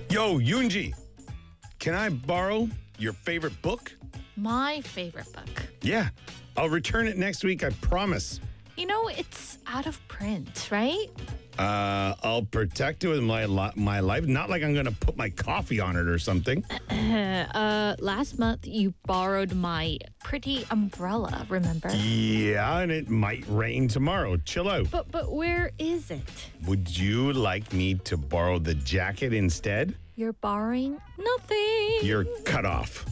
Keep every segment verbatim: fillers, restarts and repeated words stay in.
Yo, Yoonji, can I borrow your favorite book? My favorite book. Yeah, I'll return it next week, I promise. You know, it's out of print, right? Uh, I'll protect it with my li- my life. Not like I'm gonna put my coffee on it or something. Uh, last month you borrowed my pretty umbrella, remember? Yeah, and it might rain tomorrow. Chill out. But but where is it? Would you like me to borrow the jacket instead? You're borrowing nothing. You're cut off.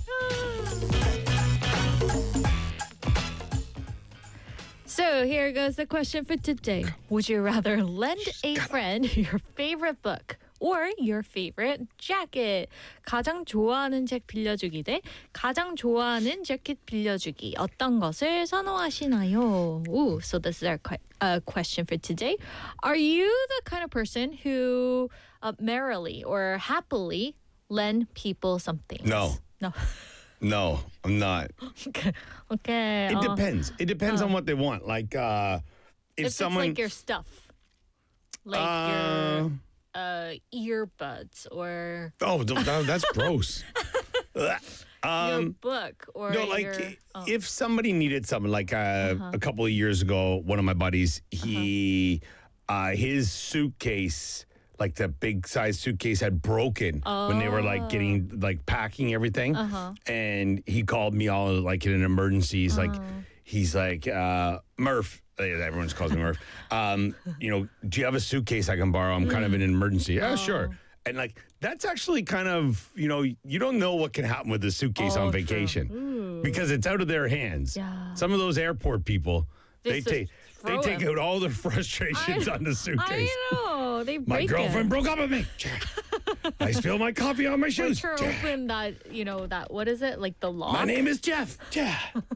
So here goes the question for today. Would you rather lend a friend your favorite book or your favorite jacket? 가장 좋아하는 책 빌려주기 대 가장 좋아하는 재킷 빌려주기. 어떤 것을 선호하시나요? Ooh, so this is our que- uh, question for today. Are you the kind of person who uh, merrily or happily lend people something? No. No. No, I'm not. okay. Okay. It uh, depends. It depends on what they want. Like, uh, if, if someone. it's like your stuff, like uh, your uh, earbuds or Oh, th- that- that's gross. your um, book or no, like your, oh. if somebody needed something, like uh, Uh-huh. a couple of years ago, one of my buddies, he, uh, his suitcase, like the big size suitcase, had broken when they were like getting like packing everything, Uh-huh. and he called me all like in an emergency. He's like, he's like, uh, Murph. uh, Everyone's calls me Murph. Um, you know, do you have a suitcase I can borrow? I'm kind of in an emergency. Yeah, sure. And like that's actually kind of, you know, you don't know what can happen with a suitcase Oh, on true. vacation because it's out of their hands. Yeah. Some of those airport people, They they just take they throw take it. out all their frustrations I- on the suitcase. I know they My break girlfriend it. broke up with me. I spilled my coffee on my shoes. Break her open that you know that what is it like the lock? My name is Jeff. Yeah,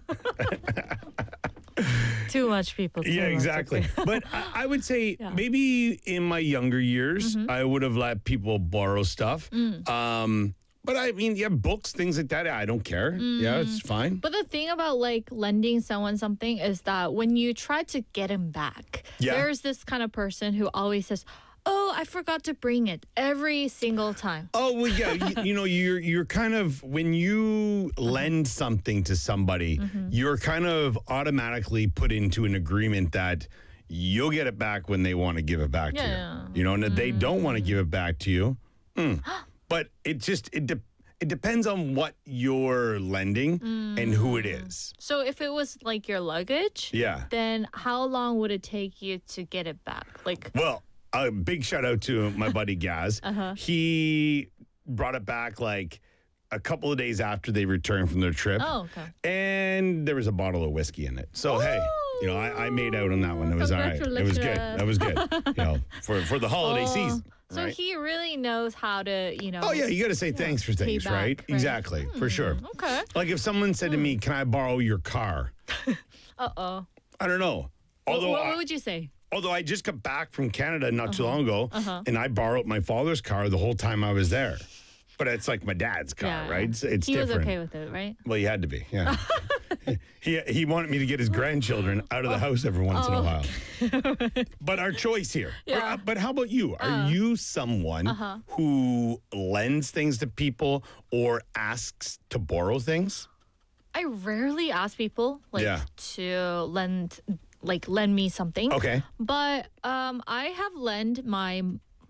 Too much people. Too yeah, much, exactly. okay. But I, I would say Yeah. maybe in my younger years, Mm-hmm. I would have let people borrow stuff. Mm. Um, but I mean, yeah, books, things like that. I don't care. Yeah, it's fine. Mm. But the thing about like lending someone something is that when you try to get him back, Yeah. there's this kind of person who always says, "Oh, I forgot to bring it," every single time. Oh well, yeah. you, you know, you're you're kind of when you lend something to somebody, Mm-hmm. you're kind of automatically put into an agreement that you'll get it back when they want to give it back to Yeah. you. You know, and if they don't want to give it back to you, mm. but it just it de- it depends on what you're lending and who it is. So if it was like your luggage, Yeah. then how long would it take you to get it back? Like, Well, a big shout out to my buddy Gaz. Uh-huh. He brought it back like a couple of days after they returned from their trip. oh, okay. And there was a bottle of whiskey in it. So, hey, you know, I, I made out on that one. It was all right. It was good. That was good. You know, for, for the holiday Oh, season. So right? he really knows how to, you know. Oh, yeah, you got to say thanks for things, back, right? right. Exactly, for sure. Okay. Like if someone said to me, can I borrow your car? Uh oh. I don't know. What, Although what I- would you say? Although I just got back from Canada not Uh-huh. too long ago, and I borrowed my father's car the whole time I was there. But it's like my dad's car, Yeah. right? It's, it's he different. was okay with it, right? Well, he had to be, yeah. he he wanted me to get his grandchildren out of the house every once in a while. But our choice here. Or, Yeah. uh, but how about you? Are you someone Uh-huh. who lends things to people or asks to borrow things? I rarely ask people like Yeah. to lend like lend me something. Okay. But um I have lent my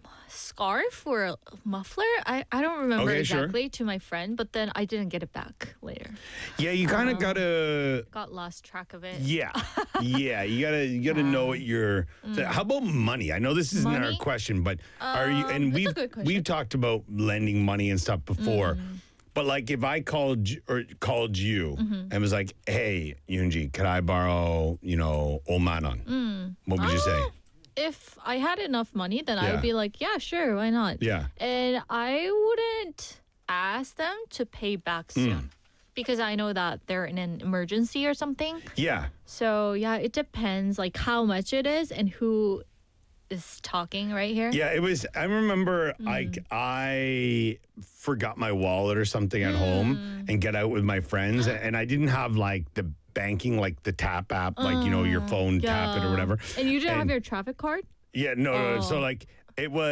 scarf or a muffler. I, I don't remember Okay, sure. exactly to my friend, but then I didn't get it back later. Yeah, you kind of gotta. Got lost track of it. Yeah, yeah. You gotta you gotta know what you're. so how about money? I know this isn't our Money? question, but are you? Um, And it's a we've good question. we've talked about lending money and stuff before. But like, if I called you- or called you and was like, "Hey, Yoonji, could I borrow, you know, Omanon?" What would you say? If I had enough money, then I Yeah. would be like, yeah, sure, why not? Yeah. And I wouldn't ask them to pay back Hmm. soon because I know that they're in an emergency or something. Yeah. So yeah, it depends like how much it is and who is talking right here. Yeah, it was. I remember, like, I forgot my wallet or something at home and get out with my friends, and I didn't have like the banking, like the tap app, like you know your phone tap it or Yeah. whatever. And you didn't have And- your traffic card? Yeah, no, no, no. So Oh. like it was.